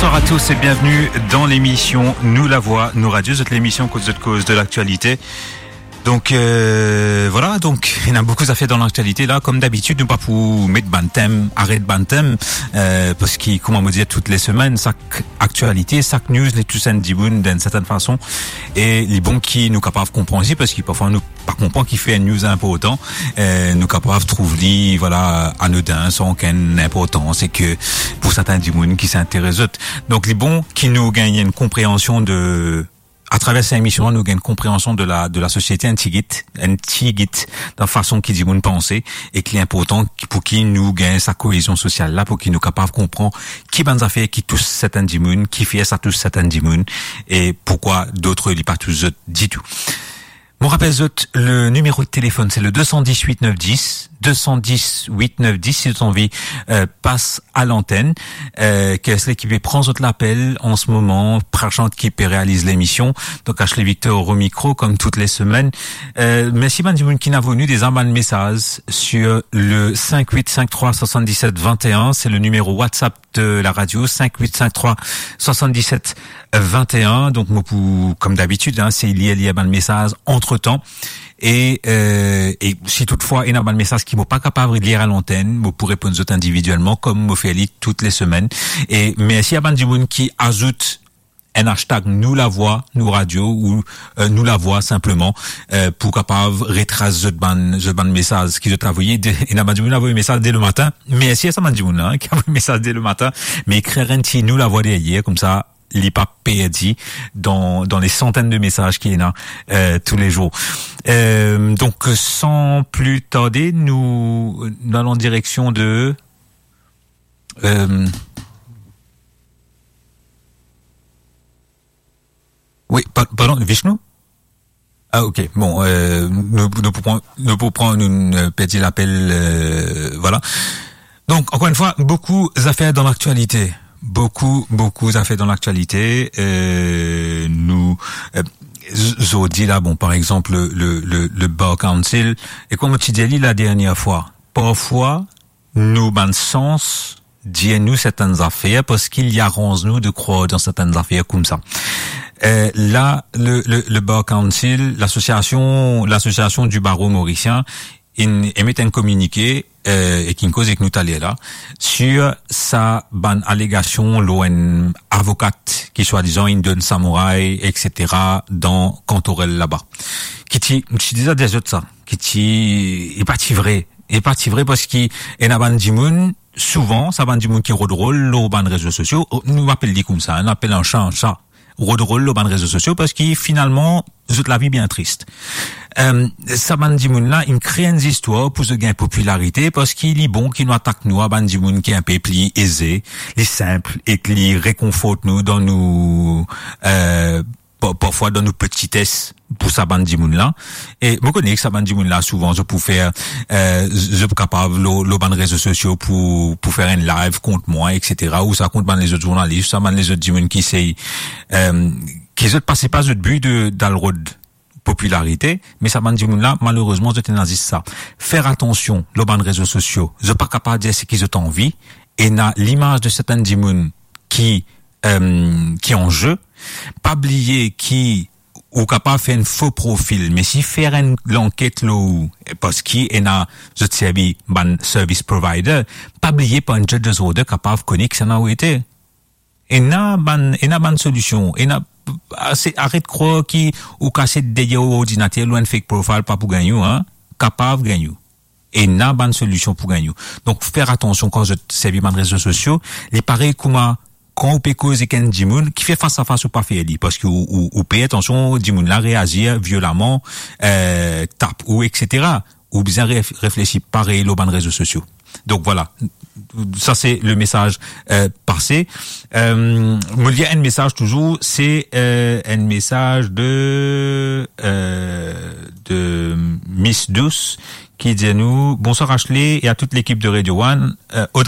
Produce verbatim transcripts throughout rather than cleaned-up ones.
Bonsoir à tous et bienvenue dans l'émission Nous la voix, nous radio, c'est l'émission cause de cause de l'actualité. Donc euh, voilà, donc il y a beaucoup d'affaires dans l'actualité là, comme d'habitude, nous pas pour mettre ban thème, arrête ban thème, euh, parce qu'il, comment me dire, toutes les semaines, chaque actualité, chaque news, les tous indiboun d'une certaine façon, et les bons qui nous capables de comprendre aussi, parce qu'ils parfois nous pas comprendre qui fait une news important, euh, nous capables de trouver voilà anodin sans aucune importance, et que pour certains indiboun qui s'intéressent, donc les bons qui nous gagnent une compréhension de à travers cette émission, nous gagnons une compréhension de la de la société un petit guide, un petit guide, de la façon qu'il dit nous penser, et qui est important pour qui nous gagne sa cohésion sociale là, pour qui nous capable de comprendre qui ben affaires qui touche certains dimoun, qui fait ça touche certains dimoun, et pourquoi d'autres ne pas tous dit tout. Mon rappel zot, le numéro de téléphone, c'est le deux cent dix huit neuf dix, deux cent dix huit neuf dix, si vous avez envie, euh, passe à l'antenne, euh, qu'est-ce l'équipe prend zot l'appel en ce moment, Prachante qui réalise l'émission, donc Ashley Victor au micro, comme toutes les semaines, euh, merci ben qui n'a venu des amans de messages sur le cinq huit cinq trois sept sept deux un, c'est le numéro WhatsApp de la radio, cinq huit cinq trois sept sept deux un, donc, moi, pour, comme d'habitude, hein, c'est lié, lié à ben message entre temps. Et, euh, et si toutefois, il y a un message qui n'est pas capable de lire à l'antenne, vous pourrez répondre individuellement, comme vous faites toutes les semaines. Et, mais s'il y a un gens qui ajoute un hashtag nous la voix, nous radio, ou, euh, nous la voix simplement, euh, pour capable retracer ce ban, ce ban message qui doit envoyer, il y a un gens qui a envoyé un message dès le matin, mais s'il y a un gens, hein, qui a envoyé un message dès le matin, mais écrire un petit nous la voix derrière, comme ça, il n'est pas perdu dans dans les centaines de messages qu'il y a euh, tous les jours. Euh, donc sans plus tarder, nous, nous allons en direction de euh, oui, pardon, Vishnu. Ah ok, bon, euh, nous nous pouvons nous pouvons prendre une petit appel, euh, voilà. Donc encore une fois, beaucoup d'affaires dans l'actualité. Beaucoup, beaucoup d'affaires dans l'actualité. Euh, nous, euh, Zodi là, bon, par exemple, le, le, le Bar Council, et comme tu dis la dernière fois, parfois, nous, ban sens, dis-nous certaines affaires, parce qu'il y a ronce nous de croire dans certaines affaires comme ça. Euh, là, le, le, le Bar Council, l'association, l'association du barreau mauricien, il émet un communiqué, euh, et qui cause et que nous t'allons là, sur sa bonne allégation, l'O N avocate, qui soi-disant, une donne samouraï, et cetera, dans Cantorel là-bas. Qui t'y, je disais déjà de ça, qui t'y, est pas t'y vrai, est pas t'y vrai parce qu'il y a un bandimoun, souvent, ça bandimoun qui redrôle, l'au ban réseaux sociaux, nous appelle dit comme ça, on appelle un chat un chat. Redrôle le ban réseaux sociaux parce qu'il finalement toute la vie bien triste. Euh, ça bandimoun là, il crée une histoire pour se gagner popularité parce qu'il est bon qu'il nous attaque nous à bandimoun qui est un peu plus aisé, les simples et qui réconforte nous dans nous euh, parfois dans nos petitesses pour sa bandimoun là. Et moi connais que sa bandimoun là souvent je peux faire euh, je suis capable le le ban réseaux sociaux pour pour faire un live contre moi, et cetera, ou ça contre ban les autres journalistes, ça ban les autres dimouns qui c'est euh, qui ne passent pas le but de d'Alrod popularité, mais ça ban dimouns là malheureusement je t'ai ça. Faire attention le ban réseaux sociaux, je pas capable de dire ce qu'ils ont envie, et na l'image de certains dimouns qui euh, qui en jeu, pas oublier qui ou capable faire un faux profil, mais si faire une l'enquête là parce qu'il y a je sais ban service provider, pas oublier pas un judge order capable connaître ça n'a été et na ban et na ban solution et na assez arrête croire qui ou casser derrière ordinateur loin fake profile pas pour gagner hein capable gagner et na ban solution pour gagner. Donc faire attention quand je sais ban réseaux sociaux, les pareil comment quand on peut causer qu'un dimoun qui fait face à face ou pas faire dit parce que ou, ou, ou paye attention dimoun là réagir violemment euh, tape ou etc, ou bien réfléchir pareil aux réseaux sociaux. Donc voilà, ça c'est le message euh, passé. Euh, me lire un message toujours, c'est euh, un message de euh, de Miss Douce qui dit à nous bonsoir Ashley et à toute l'équipe de Radio One, euh, Audrey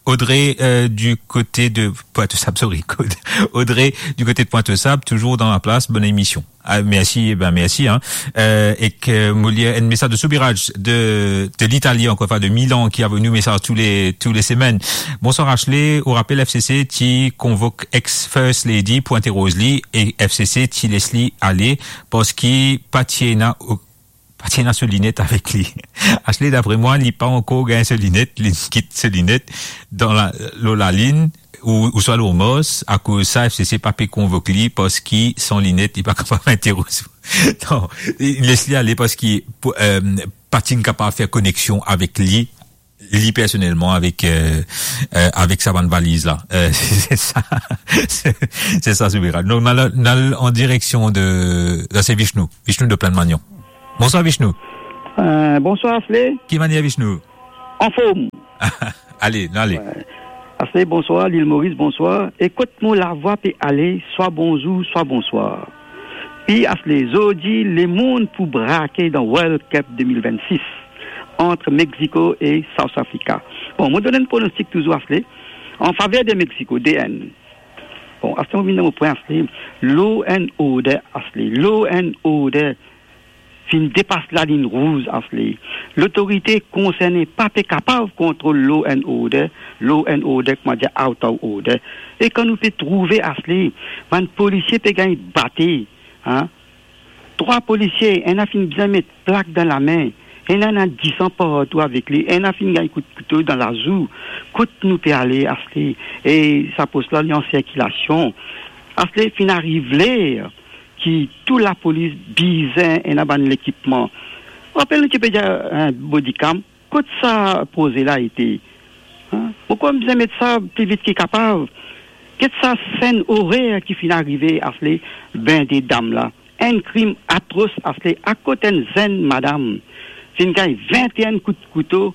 Audrey euh, du côté de Pointe-Sable, sorry, Audrey du côté de Pointe-Sable, toujours dans la place, bonne émission. Ah, merci, ben merci. Hein. Euh, et que Molière, un message de Soubirage de de l'Italie, encore enfin de Milan, qui a venu message tous les tous les semaines. Bonsoir Ashley, au rappel F C C qui convoque ex First Lady Pointe Rosely et F C C qui laisse lui aller parce qu'il patiena Patiena ce lunette avec lui. Ashley, d'après moi, il pas encore gagné ce lunette, il quitte ce lunette dans la, la ligne, ou, ou soit l'Homos, à cause de ça, F C C pas pu convoquer lui parce qu'il, sans lunette, il pas capable d'interroger. Non, il laisse lui aller parce qu'il, euh, patine capable de faire connexion avec lui, lui personnellement, avec, euh, euh, avec sa bande valise là. Euh, c'est ça. C'est, c'est ça, c'est vrai. Donc, on a en direction de, là, c'est Vishnu. Vishnu de Plein-Magnon. Bonsoir Vishnu. Euh, bonsoir Ashley. Qui manie Vishnu? En forme. allez, allez. Ouais. Ashley, bonsoir. L'île Maurice, bonsoir. Écoute-moi la voix puis allez, soit bonjour, soit bonsoir. Puis Ashley, Zodi, les mondes pour braquer dans World Cup deux mille vingt-six entre Mexico et South Africa. Bon, moi donne un pronostic toujours Ashley en faveur de Mexico, D N. Bon, Ashley, on vient au point Ashley. L'O N O D Ashley. L'O N O D fin dépasse la ligne rouge, Ashley. L'autorité concernée pas capable de contrôler l'O N O D, l'O N O D, comment dire, out of order. Et quand nous peut trouver, Ashley, un policier peut gagner battre, hein. Trois policiers, un a fini bien mettre plaque dans la main, un a dix ans partout avec lui, un a fini gagner coup de couteau dans la joue. Côte nous peut aller, Ashley. Et ça pose là, en circulation. Ashley, fin arrive l'air. Qui tout la police bisait et n'a pas l'équipement. Rappelle-nous qu'il peut y avoir un bodycam. Quand ça posé là été, hein? Pourquoi vous mettre ça plus vite qu'il est capable? Qu'est-ce ça scène horaire qui finit arriver à ce ben des dames là? Un crime atroce à ce à côté de zen madame. C'est une gagne vingt et un coups de couteau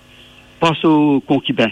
passe au concubin.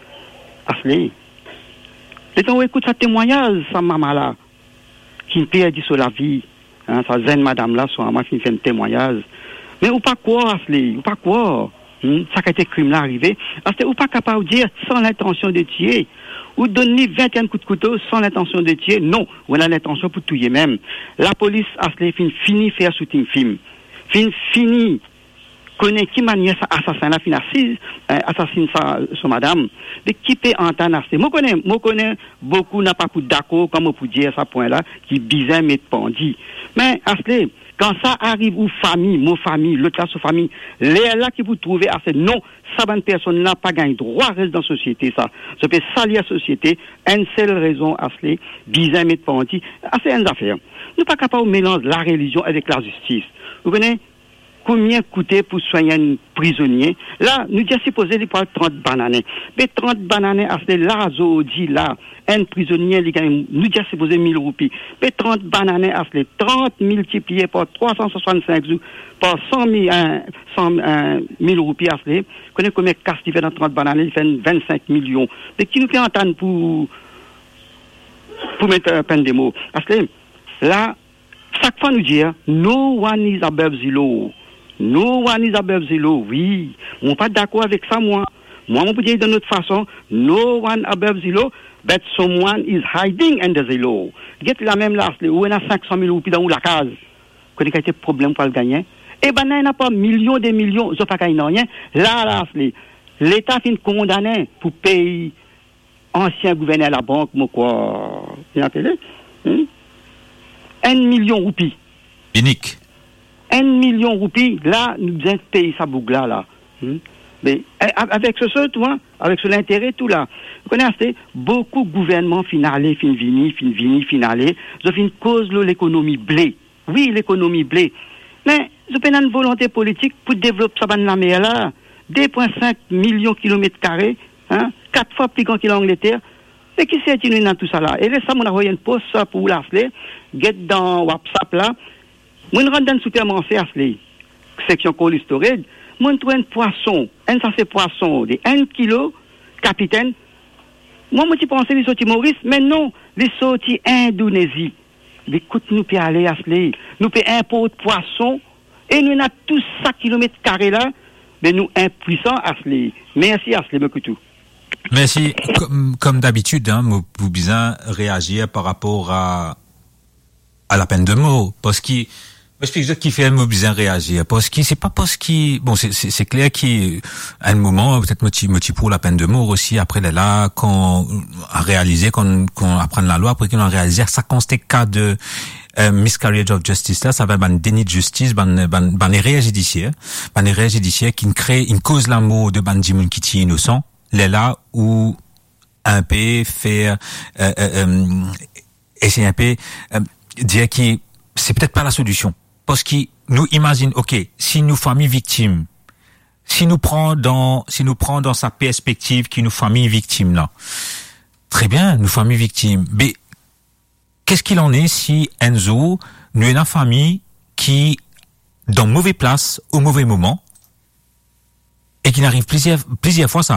À ce et quand on écoute sa témoignage, sa maman là, qui perd sur la vie, hein, sa zen madame là, son maman qui fait un témoignage. Mais ou pas quoi, Ashley, ou pas quoi, hein, ça qui a été crime là arrivé, parce que ou pas capable de dire sans l'intention de tuer, ou donner vingt et un coups de couteau sans l'intention de tuer, non, ou on a l'intention pour tuer même. La police, Ashley, fin fini faire shooting film, fin fini connaît qui manière ça assassin là, fin assise, euh, assassine sa, son madame, mais qui peut entendre Ashley. Moi connais, moi connais beaucoup n'a pas pour d'accord comme on peut dire ça point là, qui bizarre mais pendit. Mais Ashley, quand ça arrive aux familles, mon famille, l'autre là, sous famille, les là qui vous trouvez assez non, ça bonne personne là pas gagne droit reste dans la société ça. Ça peut salir la société, une seule raison Ashley, bizarre mais pendit, c'est une affaire. Nous pas capable de mélanger la religion avec la justice. Vous connaissez combien coûtait pour soigner un prisonnier? Là, nous disons supposé qu'il prend trente bananes. Mais trente bananes, c'est là, dit là, un prisonnier, il gagne, nous disons supposé mille roupies. Mais trente bananes, c'est trente multiplié par trois cent soixante-cinq jours, par cent mille roupies, c'est, vous connaissez combien de casse il fait dans trente bananes? Il fait vingt-cinq millions. Mais qui nous fait entendre pour, pour mettre un peine de mots? Parce que là, chaque fois nous dire, no one is above the law. No one is above the law. Oui, on n'est pas d'accord avec ça, moi. Moi, on peut dire de notre façon, no one above the law, but someone is hiding under the law. Get la même là, où on a cinq cent mille roupies dans la case. Qu'on a été problème pour le gagner. Eh ben, il n'y a pas millions de millions, ils pas gagné rien. Là, là, l'État finit condamné pour payer ancien gouverneur à la banque, moi, quoi. Vous entendez? Hmm? Un million de roupies. Unique. Un million de roupies, là, nous devons payer sa boucle là. là. Hmm? Mais avec ce, ce, toi, avec ce l'intérêt, tout là. Vous connaissez, beaucoup de gouvernements finalés, fin vini, fin vini, finalés, ils ont fait une cause de l'économie blé. Oui, l'économie blé. Mais, ils ont une volonté politique pour développer ça dans la mer là. deux virgule cinq millions de kilomètres carrés, hein, quatre fois plus grand que l'Angleterre. Mais qui s'est tenu dans tout ça là? Et là, ça, mon a une poste ça pour l'Ashley, get dans WhatsApp là. Moi, je rentre dans le supermarché Ashley, section cold storage, moi, je trouve un poisson, un ça c'est poisson de un kilo, capitaine. Moi, je pense que les sorties Maurice, mais non, les sorties Indonésie. Mais écoute, nous pouvons aller Ashley, nous pouvons importer poisson, et nous avons tous ça kilomètres carrés là, mais nous impuissants Ashley. Merci Ashley, beaucoup tout. Merci. Comme, comme d'habitude, hein, vous bien réagir par rapport à, à la peine de mort. Parce qu'il, Explique qui fait me bien réagir parce que c'est pas parce qu'il bon c'est c'est c'est clair qu'à un moment peut-être motif motif pour la peine de mort aussi après là quand a réalisé qu'on qu'on apprend la loi après qu'on a réalisé ça constate cas de euh, miscarriage of justice là ça va ban déni de justice ban ban ban erreur judiciaire ban erreur judiciaire qui crée une cause la mort de ban dimoun qui est innocent là où un peu faire euh, euh, essayer un peu euh, dire que c'est peut-être pas la solution. Parce que nous imagine, ok, si nous famille victime, si nous prend dans, si nous prend dans sa perspective qui nous famille victime là, très bien, nous famille victime. Mais qu'est-ce qu'il en est si Enzo, nous est une famille qui dans mauvaise place au mauvais moment et qui n'arrive plusieurs plusieurs fois ça